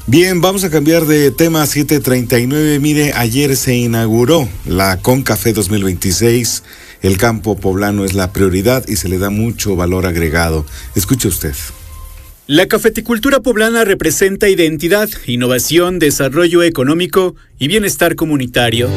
Bien, vamos a cambiar de tema. 7:39. Mire, ayer se inauguró la CONCAFE 2026. El campo poblano es la prioridad y se le da mucho valor agregado. Escuche usted. La cafeticultura poblana representa identidad, innovación, desarrollo económico y bienestar comunitario.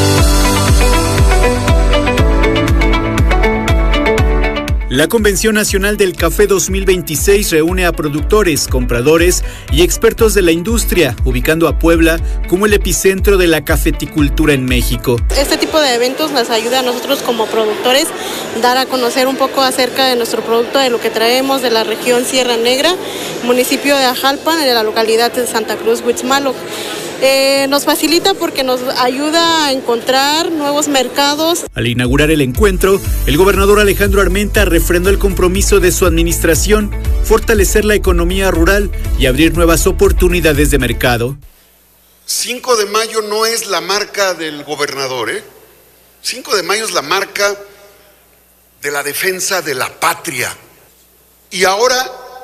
La Convención Nacional del Café 2026 reúne a productores, compradores y expertos de la industria, ubicando a Puebla como el epicentro de la cafeticultura en México. Este tipo de eventos nos ayuda a nosotros como productores dar a conocer un poco acerca de nuestro producto, de lo que traemos de la región Sierra Negra, municipio de Ajalpan, de la localidad de Santa Cruz, Huitzmaloc. Nos facilita porque nos ayuda a encontrar nuevos mercados. Al inaugurar el encuentro, el gobernador Alejandro Armenta refrendó el compromiso de su administración, fortalecer la economía rural y abrir nuevas oportunidades de mercado. 5 de mayo no es la marca del gobernador, 5 de mayo es la marca de la defensa de la patria. Y ahora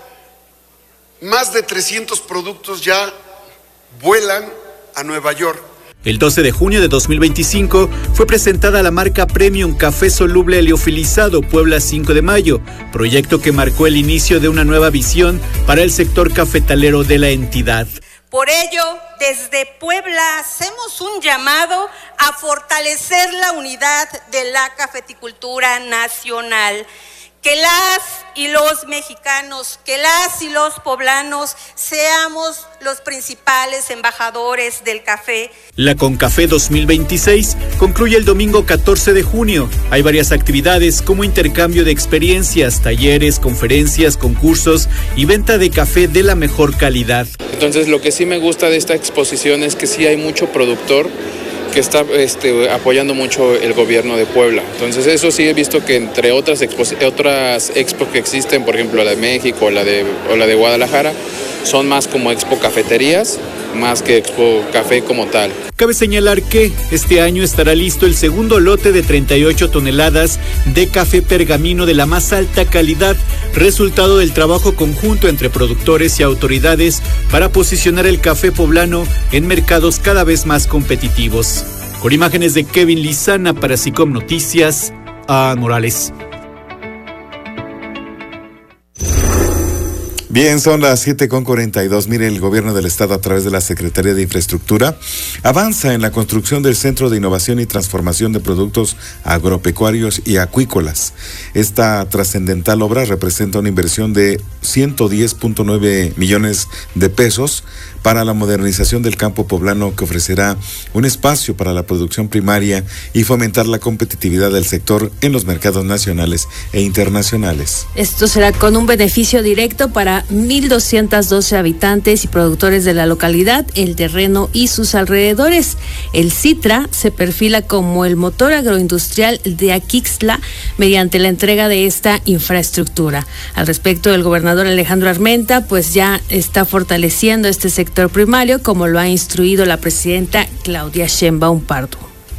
más de 300 productos ya vuelan a Nueva York. El 12 de junio de 2025 fue presentada la marca Premium Café Soluble Heliofilizado Puebla 5 de Mayo, proyecto que marcó el inicio de una nueva visión para el sector cafetalero de la entidad. Por ello, desde Puebla hacemos un llamado a fortalecer la unidad de la cafeticultura nacional. Que las y los mexicanos, que las y los poblanos seamos los principales embajadores del café. La CONCAFE 2026 concluye el domingo 14 de junio. Hay varias actividades como intercambio de experiencias, talleres, conferencias, concursos y venta de café de la mejor calidad. Entonces, lo que sí me gusta de esta exposición es que sí hay mucho productor que está apoyando mucho el gobierno de Puebla. Entonces eso sí he visto que entre otras expos que existen, por ejemplo la de México o la de Guadalajara, son más como expo cafeterías, más que expo café como tal. Cabe señalar que este año estará listo el segundo lote de 38 toneladas de café pergamino de la más alta calidad, resultado del trabajo conjunto entre productores y autoridades para posicionar el café poblano en mercados cada vez más competitivos. Con imágenes de Kevin Lizana para SICOM Noticias, Ann Morales. Bien, son las 7:42. Mire, el gobierno del estado a través de la Secretaría de Infraestructura avanza en la construcción del Centro de Innovación y Transformación de Productos Agropecuarios y Acuícolas. Esta trascendental obra representa una inversión de 110.9 millones de pesos para la modernización del campo poblano, que ofrecerá un espacio para la producción primaria y fomentar la competitividad del sector en los mercados nacionales e internacionales. Esto será con un beneficio directo para 1,212 habitantes y productores de la localidad, el terreno y sus alrededores. El CITRA se perfila como el motor agroindustrial de Aquixtla mediante la entrega de esta infraestructura. Al respecto, el gobernador Alejandro Armenta pues ya está fortaleciendo este sector primario, como lo ha instruido la presidenta Claudia Sheinbaum Pardo.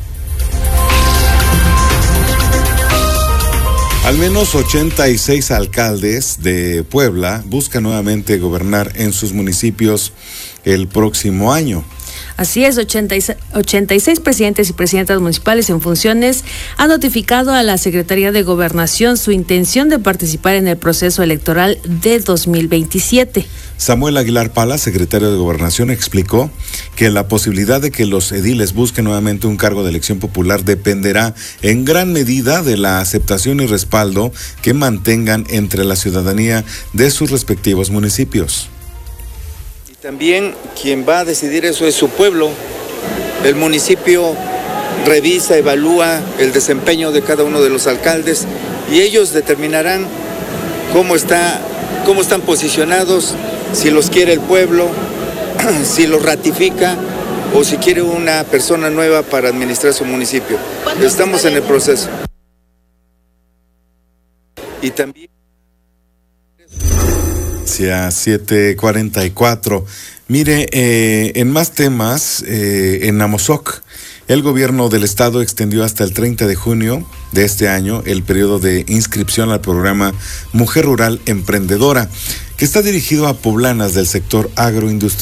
Al menos 86 alcaldes de Puebla buscan nuevamente gobernar en sus municipios el próximo año. Así es, 86 presidentes y presidentas municipales en funciones han notificado a la Secretaría de Gobernación su intención de participar en el proceso electoral de 2027. Samuel Aguilar Pala, secretario de Gobernación, explicó que la posibilidad de que los ediles busquen nuevamente un cargo de elección popular dependerá en gran medida de la aceptación y respaldo que mantengan entre la ciudadanía de sus respectivos municipios. También quien va a decidir eso es su pueblo. El municipio revisa, evalúa el desempeño de cada uno de los alcaldes y ellos determinarán cómo están posicionados, si los quiere el pueblo, si los ratifica o si quiere una persona nueva para administrar su municipio. Estamos en el proceso. Y también hacia 7:44. Mire, en más temas, en Amozoc, el gobierno del estado extendió hasta el 30 de junio de este año el periodo de inscripción al programa Mujer Rural Emprendedora, que está dirigido a poblanas del sector agroindustrial.